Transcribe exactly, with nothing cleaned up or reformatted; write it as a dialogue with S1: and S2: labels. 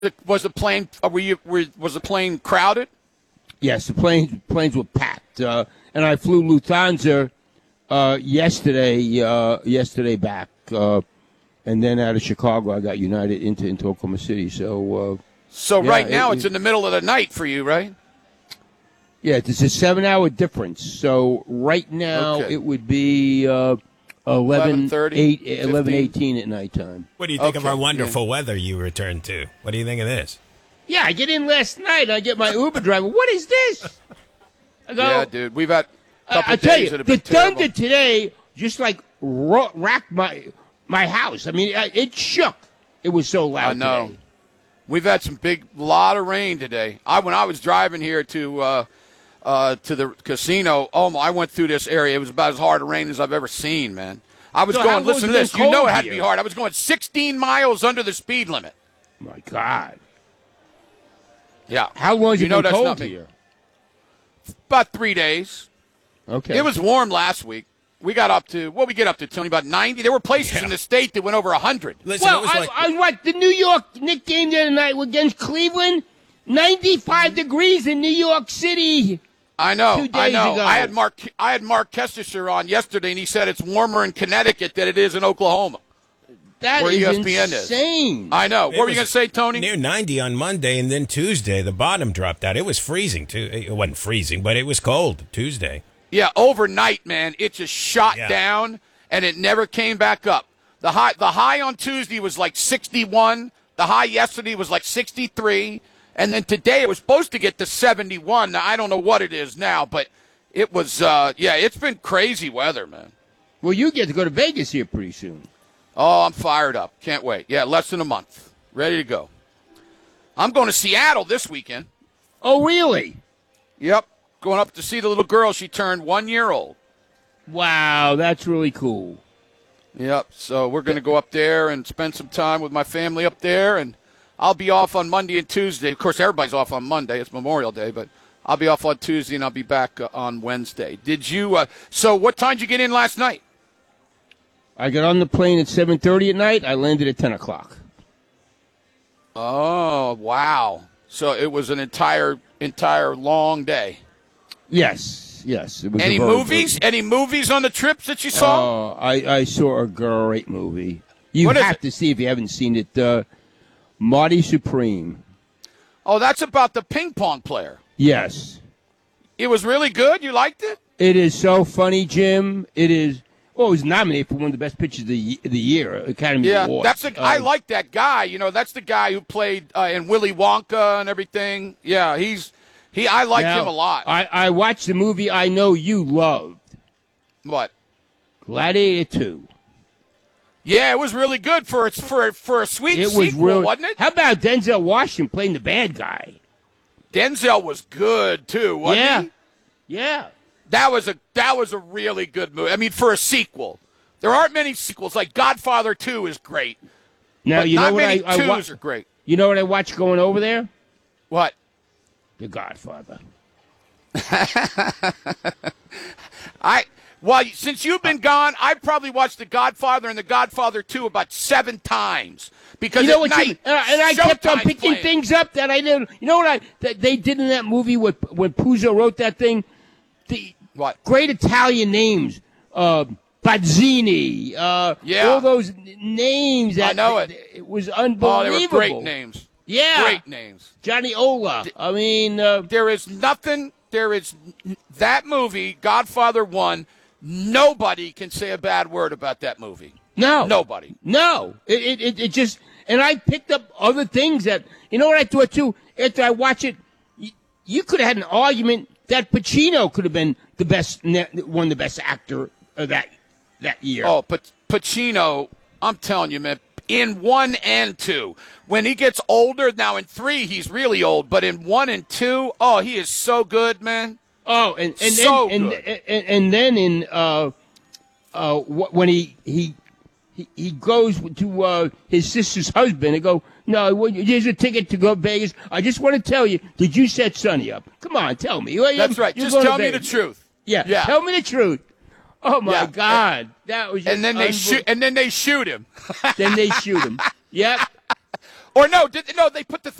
S1: the was the plane? Were you were, was the plane crowded?
S2: Yes, the planes planes were packed, uh, and I flew Lufthansa uh, yesterday. Uh, yesterday back, uh, and then out of Chicago, I got United into into Oklahoma City. So, uh,
S1: so
S2: yeah,
S1: right now
S2: it,
S1: it's in the middle of the night for you, right?
S2: Yeah, it's a seven-hour difference. So right now
S1: Okay.
S2: it would be uh, eleven eight, eleven eighteen at nighttime.
S3: What do you think
S1: Okay,
S3: of our wonderful
S1: yeah.
S3: weather you returned to? What do you think of this?
S2: Yeah, I get in last night. I get my Uber driver. What is this? I go,
S1: Yeah, dude. We've had a couple
S2: I, I tell
S1: days
S2: you,
S1: that have
S2: the
S1: been terrible.
S2: thunder today just like ro- racked my my house. I mean, I- it shook. It was so loud
S1: I know.
S2: today.
S1: We've had some big, lot of rain today. I when I was driving here to uh, uh, to the casino, oh my! I went through this area. It was about as hard a rain as I've ever seen, man. I was
S2: So how
S1: going.
S2: was
S1: Listen
S2: it
S1: to this.
S2: then
S1: You know
S2: cold
S1: it had to
S2: here?
S1: be hard. I was going sixteen miles under the speed limit.
S2: My God.
S1: Yeah.
S2: How long has
S1: You
S2: it
S1: know
S2: been
S1: that's
S2: cold
S1: nothing.
S2: here?
S1: About three days.
S2: Okay.
S1: It was warm last week. We got up to what we get up to, Tony, about ninety. There were places
S3: Yeah.
S1: in the state that went over one hundred.
S3: Listen,
S2: Well,
S3: it was
S2: I,
S3: like
S2: I watched the New York Knicks game the other night against Cleveland. ninety-five degrees in New York City.
S1: I know.
S2: Two
S1: I
S2: days
S1: know.
S2: ago.
S1: I had Mark. I had Mark Kestisher on yesterday, and he said it's warmer in Connecticut than it is in Oklahoma.
S2: That
S1: Where
S2: is
S1: E S P N is.
S2: insane.
S1: I know.
S3: It
S1: What were you
S3: was
S1: going to say, Tony?
S3: near ninety on Monday, and then Tuesday the bottom dropped out. It was freezing too. It wasn't freezing, but it was cold Tuesday.
S1: Yeah, overnight, man, it just shot
S3: Yeah.
S1: down, and it never came back up. The high, the high on Tuesday was like sixty-one. The high yesterday was like sixty-three, and then today it was supposed to get to seventy-one. Now I don't know what it is now, but it was. Uh, yeah, it's been crazy weather, man.
S2: Well, you get to go to Vegas here pretty soon.
S1: Oh, I'm fired up. Can't wait. Yeah, less than a month. Ready to go. I'm going to Seattle this weekend.
S2: Oh, really?
S1: Yep. Going up to see the little girl. She turned one year old.
S2: Wow, that's really cool.
S1: Yep. So we're going to go up there and spend some time with my family up there. And I'll be off on Monday and Tuesday. Of course, everybody's off on Monday. It's Memorial Day. But I'll be off on Tuesday, and I'll be back uh, on Wednesday. Did you uh, – so what time did you get in last night?
S2: I got on the plane at seven thirty at night. I landed at ten o'clock.
S1: Oh, wow. So it was an entire, entire long day.
S2: Yes, yes. It was
S1: Any
S2: a very
S1: movies?
S2: good-
S1: Any movies on the trips that you saw?
S2: Oh, I, I saw a great movie. You
S1: What is
S2: have
S1: it?
S2: to see if you haven't seen it. Uh, Marty Supreme.
S1: Oh, that's about the ping pong player.
S2: Yes.
S1: It was really good. You liked it?
S2: It is so funny, Jim. It is. Well, it was nominated for one of the best pictures of the, ye- the year, Academy
S1: Yeah,
S2: Award.
S1: that's the. I
S2: Um,
S1: like that guy. You know, that's the guy who played uh, in Willy Wonka and everything. Yeah, he's he. I like
S2: now,
S1: him a lot.
S2: I, I watched the movie I know you loved,
S1: what?
S2: Gladiator two.
S1: Yeah, it was really good for its for for a sweet
S2: It was
S1: sequel,
S2: really.
S1: wasn't it?
S2: How about Denzel Washington playing the bad guy?
S1: Denzel was good too, wasn't
S2: yeah,
S1: he?
S2: yeah.
S1: That was a that was a really good movie. I mean, for a sequel, there aren't many sequels. Like Godfather two is great.
S2: Now
S1: but
S2: you
S1: not
S2: know what
S1: many
S2: I, I
S1: twos
S2: wa-
S1: are great.
S2: You know what I watched going over there?
S1: What?
S2: The Godfather.
S1: I well, since you've been gone, I've probably watched The Godfather and The Godfather two about seven times because
S2: You know
S1: at
S2: what?
S1: night,
S2: Jim, and I, and I kept on
S1: Showtime's
S2: picking
S1: playing.
S2: things up that I didn't. You know what I that they did in that movie when when Puzo wrote that thing? The
S1: What?
S2: great Italian names, uh, Bazzini, uh,
S1: Yeah.
S2: all those n- names. That
S1: I know it.
S2: It was
S1: Oh,
S2: unbelievable.
S1: they were great names.
S2: Yeah,
S1: Great names.
S2: Johnny Ola. I mean, uh,
S1: There is nothing. There is that movie, Godfather one. Nobody can say a bad word about that movie.
S2: no,
S1: Nobody.
S2: No, it, it it it just and I picked up other things that you know what I thought too. After I watch it, you, you could have had an argument that Pacino could have been the best, ne- one of the best actor of that that year.
S1: Oh, but Pacino, I'm telling you, man, in one and two, when he gets older, now in three he's really old, but in one and two, oh, he is so good, man.
S2: Oh, and and
S1: So
S2: then, and,
S1: good.
S2: and, and then in uh, uh, wh- when he he he, he goes to uh, his sister's husband and go, no, well, here's a ticket to go to Vegas. I just want to tell you, did you set Sonny up? Come on, tell me. Well,
S1: That's
S2: you're-
S1: right.
S2: you're
S1: Just
S2: going to
S1: tell me the
S2: Vegas.
S1: truth.
S2: Yeah,
S1: Yeah.
S2: tell me the truth. Oh my
S1: Yeah.
S2: God, that was just
S1: And then they
S2: unbel-
S1: shoot. And then they shoot him.
S2: Then they shoot him. Yep.
S1: Or no, did, no, they put the